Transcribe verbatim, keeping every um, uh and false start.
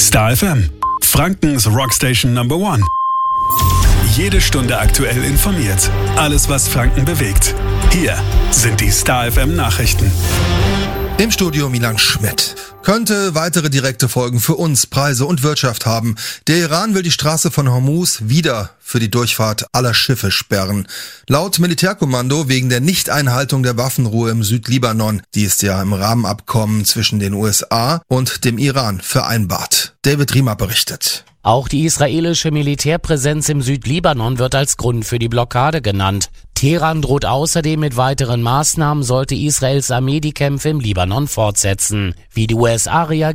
Star F M, Frankens Rockstation Number One. Jede Stunde aktuell informiert. Alles, was Franken bewegt. Hier sind die Star F M Nachrichten. Im Studio Milan Schmidt. Könnte weitere direkte Folgen für uns, Preise und Wirtschaft haben. Der Iran will die Straße von Hormuz wieder für die Durchfahrt aller Schiffe sperren. Laut Militärkommando wegen der Nichteinhaltung der Waffenruhe im Südlibanon. Die ist ja im Rahmenabkommen zwischen den U S A und dem Iran vereinbart. David Riemer berichtet. Auch die israelische Militärpräsenz im Südlibanon wird als Grund für die Blockade genannt. Teheran droht außerdem mit weiteren Maßnahmen, sollte Israels Armee die Kämpfe im Libanon fortsetzen. Wie die U S A reagieren